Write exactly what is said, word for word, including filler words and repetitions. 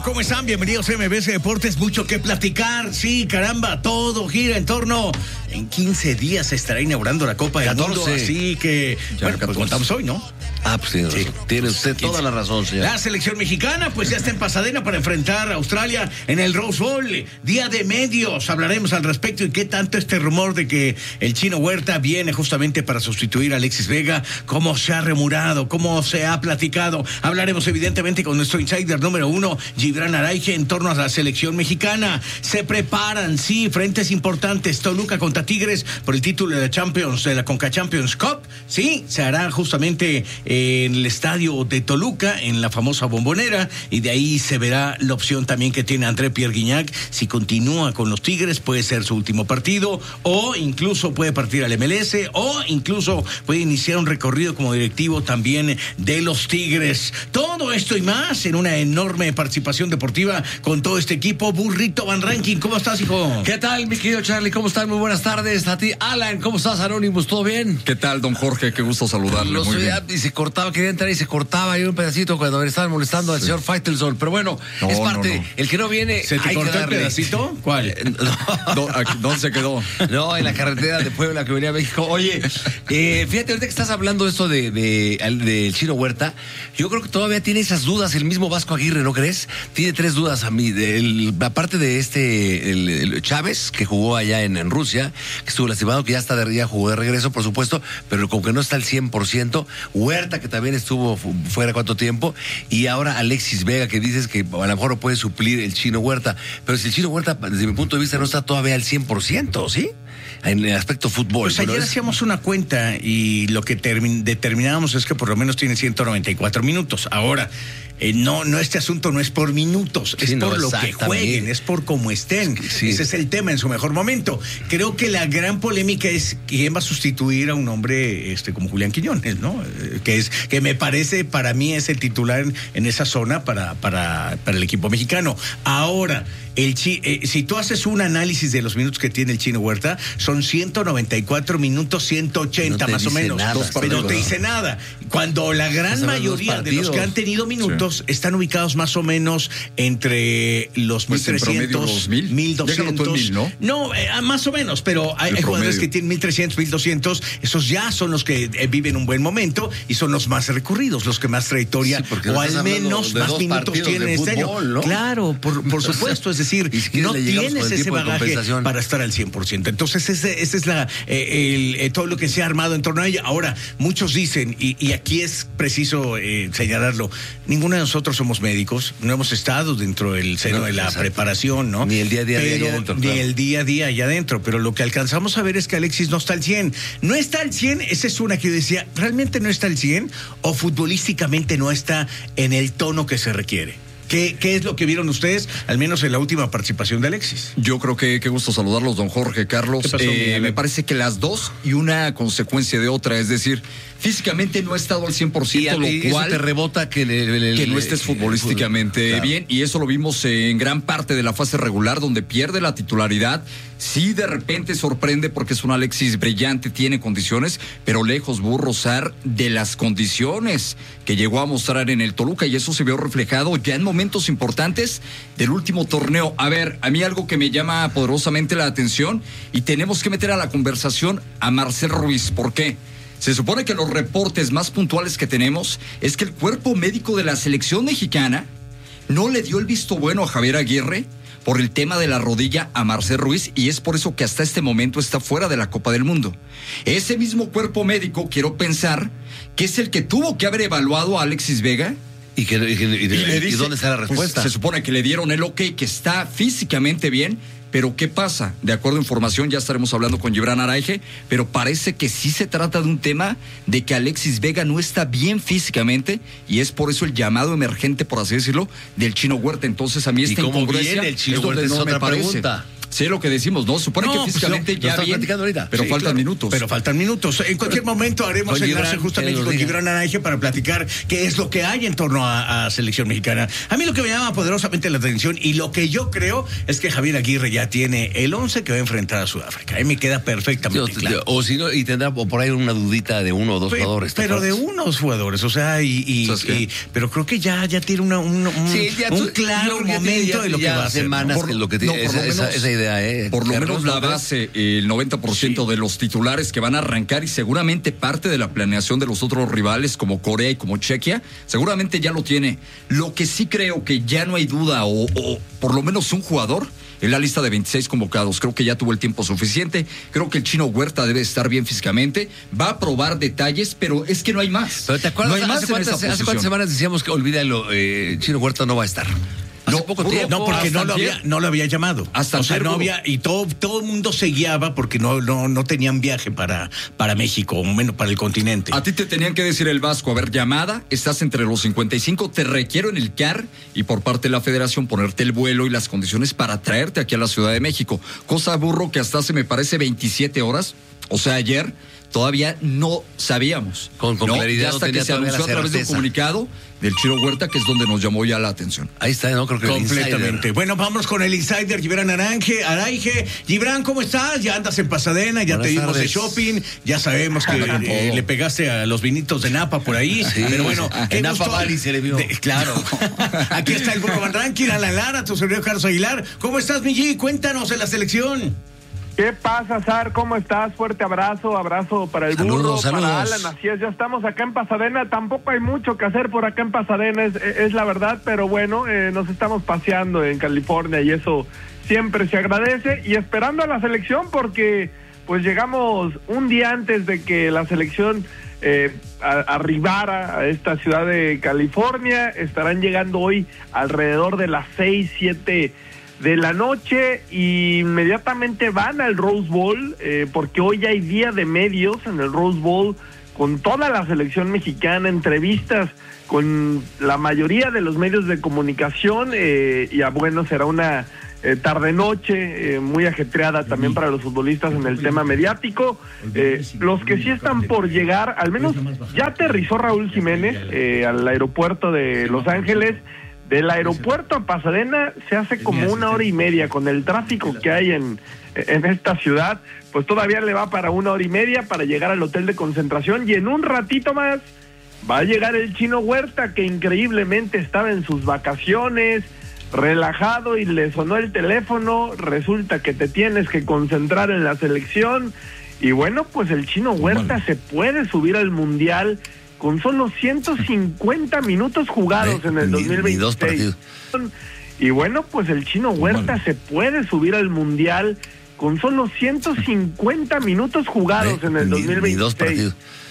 Hola, ¿cómo están? Bienvenidos a M B S Deportes. Mucho que platicar. Sí, caramba, todo gira en torno. En quince días se estará inaugurando la Copa del Mundo. Así que, ya, bueno, pues contamos hoy, ¿no? Ah, pues tiene, sí, tiene usted toda quince. La razón, señor. La selección mexicana, pues ya está en Pasadena para enfrentar a Australia en el Rose Bowl. Día de medios, hablaremos al respecto y qué tanto este rumor de que el Chino Huerta viene justamente para sustituir a Alexis Vega, cómo se ha remurado, cómo se ha platicado. Hablaremos evidentemente con nuestro insider número uno, Gibran Araige, en torno a la selección mexicana. Se preparan, sí, frentes importantes. Toluca contra Tigres por el título de la Champions, de la Conca Champions Cup. Sí, se hará justamente en el estadio de Toluca, en la famosa Bombonera, y de ahí se verá la opción también que tiene André Pierre Gignac. Si continúa con los Tigres, puede ser su último partido, o incluso puede partir al M L S, o incluso puede iniciar un recorrido como directivo también de los Tigres. Todo esto y más en una enorme participación deportiva con todo este equipo. Burrito Van Ranking, ¿cómo estás, hijo? ¿Qué tal, mi querido Charlie? ¿Cómo estás? Muy buenas tardes. A ti, Alan, ¿cómo estás, Anonymous? ¿Todo bien? ¿Qué tal, don Jorge? Qué gusto saludarle. Lo Muy soy, bien. Y se cortaba, quería entrar y se cortaba ahí un pedacito cuando le estaban molestando al sí. señor Faitelson. Pero bueno, no, es parte. No, no. El que no viene. ¿Se te hay cortó que el pedacito? ¿Cuál? No. ¿Dónde se quedó? No, en la carretera de Puebla que venía a México. Oye, eh, fíjate, ahorita que estás hablando esto de, de, de, de Chino Huerta, yo creo que todavía tiene esas dudas el mismo Vasco Aguirre, ¿no crees? Tiene tres dudas a mí. El, aparte de este, el, el Chávez, que jugó allá en, en Rusia, que estuvo lastimado, que ya está de, ya jugó de regreso, por supuesto, pero como que no está al cien por ciento. Huerta, que también estuvo fuera cuánto tiempo, y ahora Alexis Vega, que dices que a lo mejor no puede suplir el Chino Huerta, pero si el Chino Huerta, desde mi punto de vista, no está todavía al cien por ciento, ¿sí? En el aspecto fútbol. Pues ayer es... hacíamos una cuenta y lo que termin- determinábamos es que por lo menos tiene ciento noventa y cuatro minutos. Ahora, eh, no, no, este asunto no es por minutos, sí, es no, por lo que jueguen, es por cómo estén. Sí. Ese es el tema en su mejor momento. Creo que la gran polémica es quién va a sustituir a un hombre este, como Julián Quiñones, ¿no? Eh, que es que me parece, para mí, es el titular en, en esa zona para, para, para el equipo mexicano. Ahora, el chi, eh, si tú haces un análisis de los minutos que tiene el Chino Huerta, son ciento noventa y cuatro minutos, ciento ochenta no más o menos. Nada, pero no te dice nada. Cuando la gran mayoría de los que han tenido minutos sí. están ubicados más o menos entre los pues mil trescientos, mil doscientos. Mil, ¿no? No, eh, más o menos, pero hay, hay jugadores que tienen mil trescientos, mil doscientos. Esos ya son los que eh, viven un buen momento y son los más recurridos, los que más trayectoria sí, o al menos más minutos tienen este año. ¿No? Claro, por, por supuesto. Es decir, no tienes ese bagaje para estar al cien por ciento. Entonces, ese, ese es la eh, el, eh, todo lo que se ha armado en torno a ella. Ahora, muchos dicen, y, y aquí es preciso eh, señalarlo, ninguno de nosotros somos médicos, no hemos estado dentro del seno no, de la exacto. preparación, ¿no? Ni el día a día pero, allá adentro. Ni claro. el día a día allá adentro, pero lo que alcanzamos a ver es que Alexis no está al cien. No está al cien, esa es una que yo decía, ¿realmente no está al cien? ¿O futbolísticamente no está en el tono que se requiere? ¿Qué, ¿Qué es lo que vieron ustedes, al menos en la última participación de Alexis? Yo creo que qué gusto saludarlos, don Jorge, Carlos. Pasó, eh, me parece que las dos y una consecuencia de otra, es decir, físicamente no ha estado al cien por ciento, y, lo y cual eso te rebota que, le, le, que no le, estés futbolísticamente claro. bien, y eso lo vimos en gran parte de la fase regular, donde pierde la titularidad. Sí, de repente sorprende porque es un Alexis brillante, tiene condiciones, pero lejos Burrosar de las condiciones que llegó a mostrar en el Toluca, y eso se vio reflejado ya en momentos importantes del último torneo. A ver, a mí algo que me llama poderosamente la atención, y tenemos que meter a la conversación a Marcel Ruiz. ¿Por qué? Se supone que los reportes más puntuales que tenemos es que el cuerpo médico de la selección mexicana no le dio el visto bueno a Javier Aguirre por el tema de la rodilla a Marcel Ruiz, y es por eso que hasta este momento está fuera de la Copa del Mundo. Ese mismo cuerpo médico, quiero pensar, que es el que tuvo que haber evaluado a Alexis Vega. ¿Y, que, y, que, y, de, y, le dice, ¿y dónde está la respuesta? Pues, se supone que le dieron el ok, que está físicamente bien, pero ¿qué pasa? De acuerdo a información, ya estaremos hablando con Gibran Araige, pero parece que sí se trata de un tema de que Alexis Vega no está bien físicamente, y es por eso el llamado emergente, por así decirlo, del Chino Huerta. Entonces a mí esta incongruencia viene el Chino Huerta es, no otra me parece. pregunta. Sí, lo que decimos, ¿no? Supone No, que pues físicamente lo- lo ya estás bien, platicando ahorita. pero Sí, faltan claro, minutos. Pero faltan minutos. En cualquier momento haremos Con enlace Gibran, justamente que nos con diga. Gibran Anaige para platicar qué es lo que hay en torno a, a selección mexicana. A mí lo que me llama poderosamente la atención y lo que yo creo es que Javier Aguirre ya tiene el once que va a enfrentar a Sudáfrica. Ahí me queda perfectamente Yo- claro. O si no, y tendrá por ahí una dudita de uno o dos Pe- jugadores. ¿te Pero de acuerdas? unos jugadores, o sea, y, y- ¿Sabes qué? y- pero creo que ya, ya tiene una, un, un- Sí, ya un tú- claro yo creo que momento ya- de lo que ya va a hacer. semanas ¿no? que lo que no, tiene por lo esa, esa- menos- esa idea, ¿eh? Por lo Carlos, menos la ¿no crees? base, el noventa por ciento de los titulares que van a arrancar y seguramente parte de la planeación de los otros rivales como Corea y como Chequia, seguramente ya lo tiene. Lo que sí creo que ya no hay duda o, o por lo menos un jugador en la lista de veintiséis convocados. Creo que ya tuvo el tiempo suficiente. Creo que el Chino Huerta debe estar bien físicamente. Va a probar detalles, pero es que no hay más. Pero ¿te acuerdas? No hay más hace, en cuántas, esa hace posición. cuántas semanas decíamos que olvídalo, eh, Chino Huerta no va a estar. Hace No, poco burro, tiempo. No, porque Hasta no lo, antier. había, no lo había llamado. Hasta o sea, antier, no burro. había, y todo, todo el mundo se guiaba porque no, no, no tenían viaje para, para México, o menos para el continente. A ti te tenían que decir el Vasco, a ver, llamada, estás entre los cincuenta y cinco, te requiero en el C A R y por parte de la federación ponerte el vuelo y las condiciones para traerte aquí a la Ciudad de México. Cosa, burro, que hasta hace, me parece, veintisiete horas, o sea, ayer, todavía no sabíamos. Con- con ¿no? claridad Ya no hasta tenía que se todavía anunció a la través de un certeza. comunicado del Chino Huerta, que es donde nos llamó ya la atención. Ahí está, ¿no? Creo que el Completamente. insider. Bueno, vamos con el insider Gibran Aranje, Araige. Gibran, ¿cómo estás? Ya andas en Pasadena, ya Buenas te dimos de tardes. shopping, ya sabemos que Anda con eh, todo. le pegaste a los vinitos de Napa por ahí. Sí, pero bueno, qué en Napa gusto. Valley se le vio. De- claro. Aquí está el Burro Van Rankin, Alan Lara, tu servidor Carlos Aguilar. ¿Cómo estás, mi G? Cuéntanos en la selección. ¿Qué pasa, Sar? ¿Cómo estás? Fuerte abrazo, abrazo para el Saludos, burro, saludos. para Alan, así es, ya estamos acá en Pasadena, tampoco hay mucho que hacer por acá en Pasadena, es, es la verdad, pero bueno, eh, nos estamos paseando en California y eso siempre se agradece, y esperando a la selección porque pues llegamos un día antes de que la selección eh, a- arribara a esta ciudad de California. Estarán llegando hoy alrededor de las seis, siete de la noche y inmediatamente van al Rose Bowl, eh, porque hoy hay día de medios en el Rose Bowl con toda la selección mexicana, entrevistas con la mayoría de los medios de comunicación, eh, y a bueno, será una eh, tarde-noche eh, muy ajetreada también para los futbolistas en el tema mediático. Eh, los que sí están por llegar, al menos ya aterrizó Raúl Jiménez eh, al aeropuerto de Los Ángeles. Del aeropuerto a Pasadena se hace como una hora y media con el tráfico que hay en, en esta ciudad, pues todavía le va para una hora y media para llegar al hotel de concentración, y en un ratito más va a llegar el Chino Huerta, que increíblemente estaba en sus vacaciones, relajado, y le sonó el teléfono. Resulta que te tienes que concentrar en la selección, y bueno, pues el Chino Huerta Bueno. se puede subir al Mundial con solo ciento cincuenta minutos jugados Eh, en el ni- dos mil veintiséis. ni dos partidos. Y bueno, pues el Chino Huerta Bueno. se puede subir al Mundial con solo ciento cincuenta minutos jugados Eh, en el ni- dos mil veintiséis. ni dos partidos.